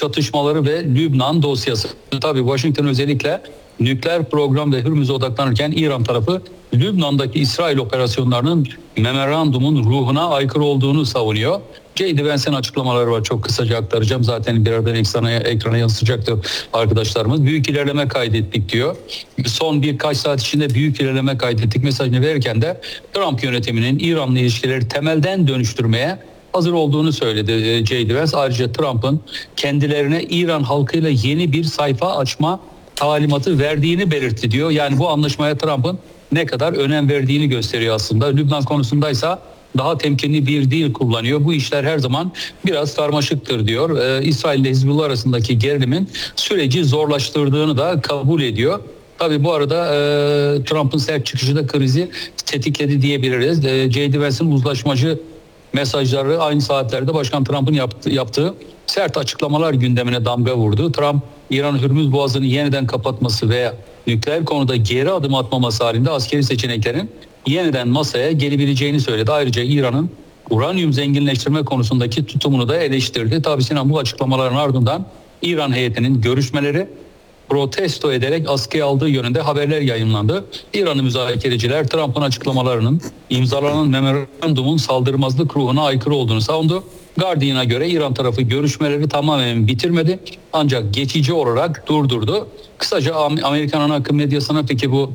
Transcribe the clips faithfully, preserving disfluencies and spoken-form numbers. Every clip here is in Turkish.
çatışmaları ve Lübnan dosyası. Tabii Washington özellikle nükleer program ve Hürmüz'e odaklanırken İran tarafı Lübnan'daki İsrail operasyonlarının memorandumun ruhuna aykırı olduğunu savunuyor. J D Vance'in açıklamaları var. Çok kısaca aktaracağım. Zaten birazdan ekrana, ekrana yansıtacaktır arkadaşlarımız. Büyük ilerleme kaydettik diyor. Son birkaç saat içinde büyük ilerleme kaydettik mesajını verirken de Trump yönetiminin İran'la ilişkileri temelden dönüştürmeye hazır olduğunu söyledi J D Vance. Ayrıca Trump'ın kendilerine İran halkıyla yeni bir sayfa açma talimatı verdiğini belirtti diyor. Yani bu anlaşmaya Trump'ın ne kadar önem verdiğini gösteriyor aslında. Lübnan konusundaysa daha temkinli bir dil kullanıyor. Bu işler her zaman biraz karmaşıktır diyor. Ee, İsrail ile Hizbullah arasındaki gerilimin süreci zorlaştırdığını da kabul ediyor. Tabii bu arada e, Trump'ın sert çıkışı da krizi tetikledi diyebiliriz. E, J D Vance'in uzlaşmacı mesajları aynı saatlerde Başkan Trump'ın yaptı, yaptığı sert açıklamalar gündemine damga vurdu. Trump, İran Hürmüz Boğazı'nı yeniden kapatması veya nükleer konuda geri adım atmaması halinde askeri seçeneklerin yeniden masaya gelebileceğini söyledi. Ayrıca İran'ın uranyum zenginleştirme konusundaki tutumunu da eleştirdi. Tabii Sinan, bu açıklamaların ardından İran heyetinin görüşmeleri protesto ederek askıya aldığı yönünde haberler yayınlandı. İranlı müzakereciler Trump'ın açıklamalarının imzalanan memorandumun saldırmazlık ruhuna aykırı olduğunu savundu. Guardian'a göre İran tarafı görüşmeleri tamamen bitirmedi ancak geçici olarak durdurdu. Kısaca Amerikan ana akım medyasına peki bu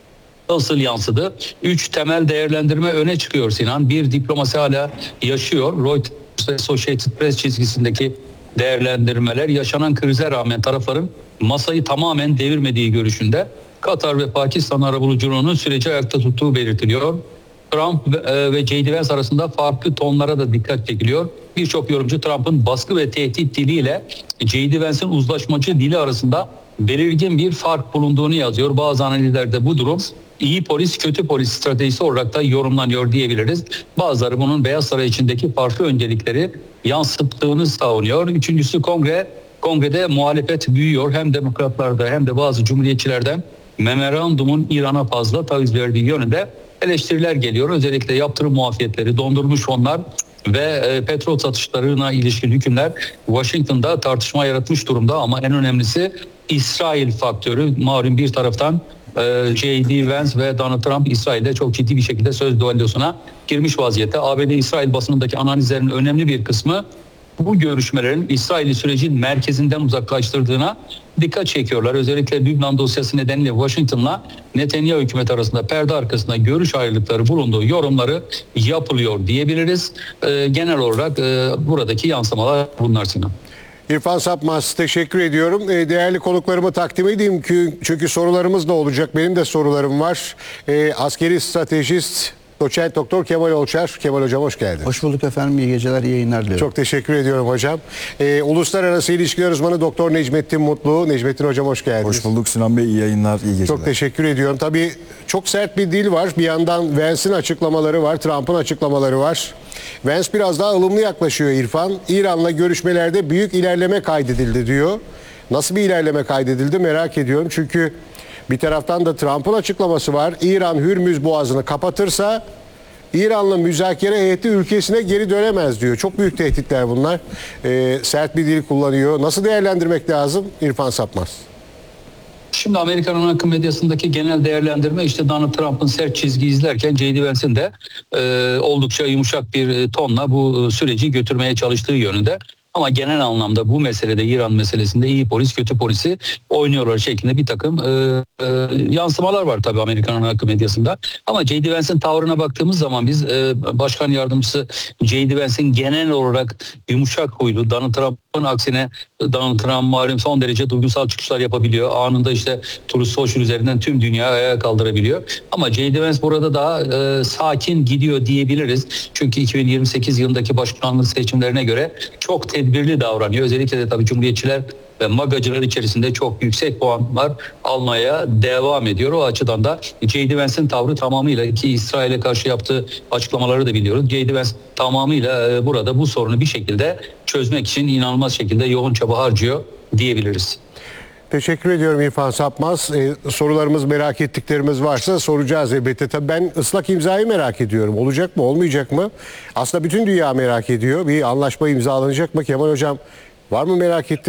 nasıl yansıdı? Üç temel değerlendirme öne çıkıyor Sinan. Bir, diplomasi hala yaşıyor. Reuters ve Associated Press çizgisindeki değerlendirmeler yaşanan krize rağmen tarafların masayı tamamen devirmediği görüşünde. Katar ve Pakistan arabuluculuğunun süreci ayakta tuttuğu belirtiliyor. Trump ve J D Vance arasında farklı tonlara da dikkat çekiliyor. Birçok yorumcu Trump'ın baskı ve tehdit diliyle J D Vance'in uzlaşmacı dili arasında belirgin bir fark bulunduğunu yazıyor. Bazı analizlerde bu durum iyi polis kötü polis stratejisi olarak da yorumlanıyor diyebiliriz. Bazıları bunun Beyaz Saray içindeki farklı öncelikleri yansıttığını savunuyor. Üçüncüsü kongre. Kongrede muhalefet büyüyor. Hem demokratlarda hem de bazı cumhuriyetçilerden memorandumun İran'a fazla taviz verdiği yönünde eleştiriler geliyor. Özellikle yaptırım muafiyetleri, dondurmuş fonlar ve e, petrol satışlarına ilişkin hükümler Washington'da tartışma yaratmış durumda. Ama en önemlisi İsrail faktörü. Malum bir taraftan e, J D Vance ve Donald Trump İsrail'de çok ciddi bir şekilde söz düellosuna girmiş vaziyette. A B D-İsrail basınındaki analizlerin önemli bir kısmı bu görüşmelerin İsrail'i sürecin merkezinden uzaklaştırdığına dikkat çekiyorlar. Özellikle Lübnan dosyası nedeniyle Washington'la Netanyahu hükümet arasında perde arkasında görüş ayrılıkları bulunduğu yorumları yapılıyor diyebiliriz. Ee, genel olarak e, buradaki yansımalar bunlar Sinan. İrfan Sapmaz, teşekkür ediyorum. Değerli konuklarımı takdim edeyim ki çünkü sorularımız da olacak. Benim de sorularım var. E, askeri stratejist Doçent Doktor Kemal Olçer. Kemal Hocam hoş geldiniz. Hoş bulduk efendim. İyi geceler, iyi yayınlar diliyorum. Çok teşekkür ediyorum hocam. Ee, Uluslararası İlişkiler Uzmanı Doktor Necmettin Mutlu. Necmettin Hocam hoş geldiniz. Hoş bulduk Sinan Bey. İyi yayınlar, iyi geceler. Çok teşekkür ediyorum. Tabii çok sert bir dil var. Bir yandan Vance'in açıklamaları var, Trump'ın açıklamaları var. Vance biraz daha ılımlı yaklaşıyor İrfan. İran'la görüşmelerde büyük ilerleme kaydedildi diyor. Nasıl bir ilerleme kaydedildi merak ediyorum. Çünkü bir taraftan da Trump'ın açıklaması var. İran Hürmüz Boğazı'nı kapatırsa İran'la müzakere heyeti ülkesine geri dönemez diyor. Çok büyük tehditler bunlar. Ee, sert bir dil kullanıyor. Nasıl değerlendirmek lazım İrfan Sapmaz? Şimdi Amerikan ana akım medyasındaki genel değerlendirme işte Donald Trump'ın sert çizgi izlerken J D Vance'in de e, oldukça yumuşak bir tonla bu süreci götürmeye çalıştığı yönünde. Ama genel anlamda bu meselede İran meselesinde iyi polis kötü polisi oynuyorlar şeklinde bir takım e, e, yansımalar var tabii Amerikan ana akım medyasında. Ama J D Vance'in tavrına baktığımız zaman biz e, Başkan Yardımcısı J D Vance'in genel olarak yumuşak huylu, Donald Trump'ın aksine Donald Trump malum son derece duygusal çıkışlar yapabiliyor. Anında işte Truth Social üzerinden tüm dünyayı ayağa kaldırabiliyor. Ama J D Vance burada daha e, sakin gidiyor diyebiliriz. Çünkü iki bin yirmi sekiz yılındaki başkanlık seçimlerine göre çok tedbirli davranıyor. Özellikle de tabii Cumhuriyetçiler ve MAGA'cılar içerisinde çok yüksek puanlar almaya devam ediyor. O açıdan da J D Vance'in tavrı tamamıyla, ki İsrail'e karşı yaptığı açıklamaları da biliyoruz. J D Vance tamamıyla burada bu sorunu bir şekilde çözmek için inanılmaz şekilde yoğun çaba harcıyor diyebiliriz. Teşekkür ediyorum İrfan Sapmaz. Ee, sorularımız, merak ettiklerimiz varsa soracağız elbette. Tabii ben ıslak imzayı merak ediyorum. Olacak mı, olmayacak mı? Aslında bütün dünya merak ediyor. Bir anlaşma imzalanacak mı? Kemal Hocam var mı merak ettiğiniz?